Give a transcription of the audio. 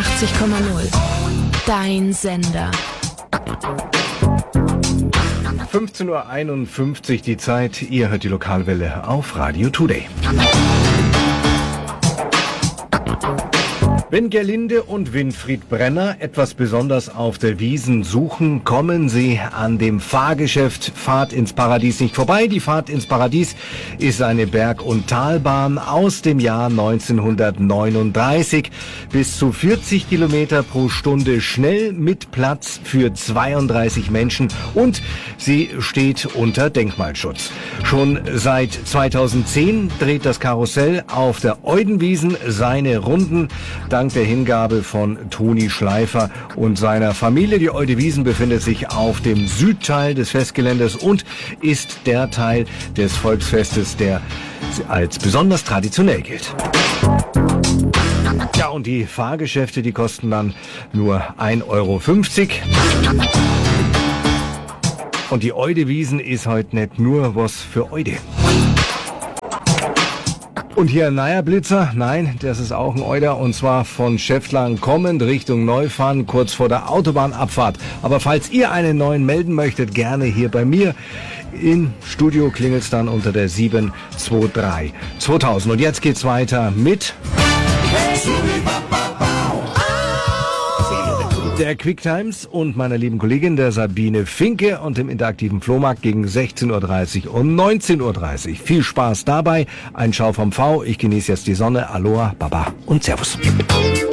88,0. Dein Sender. 15:51 Uhr die Zeit. Ihr hört die Lokalwelle auf Radio Today. Wenn Gerlinde und Winfried Brenner etwas besonders auf der Wiesn suchen, kommen sie an dem Fahrgeschäft Fahrt ins Paradies nicht vorbei. Die Fahrt ins Paradies ist eine Berg- und Talbahn aus dem Jahr 1939. Bis zu 40 Kilometer pro Stunde schnell mit Platz für 32 Menschen und sie steht unter Denkmalschutz. Schon seit 2010 dreht das Karussell auf der Eudenwiesn seine Runden. Dank der Hingabe von Toni Schleifer und seiner Familie. Die Eudewiesn befindet sich auf dem Südteil des Festgeländes und ist der Teil des Volksfestes, der als besonders traditionell gilt. Ja, und die Fahrgeschäfte, die kosten dann nur 1,50 €. Und die Eudewiesn ist heute nicht nur was für Eude. Und hier ein neuer Blitzer, nein, das ist auch ein Euder, und zwar von Schäftlarn kommend Richtung Neufahren, kurz vor der Autobahnabfahrt. Aber falls ihr einen neuen melden möchtet, gerne hier bei mir. Im Studio klingelt's dann unter der 723 2000. Und jetzt geht's weiter mit der Quicktimes und meiner lieben Kollegin, der Sabine Finke, und dem interaktiven Flohmarkt gegen 16:30 Uhr und 19:30 Uhr. Viel Spaß dabei, ein Schau vom V. Ich genieße jetzt die Sonne. Aloha, Baba und Servus.